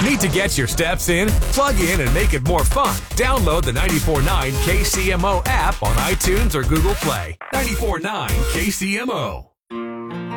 Need to get your steps in? Plug in and make it more fun. Download the 94.9 KCMO app on iTunes or Google Play. 94.9 KCMO.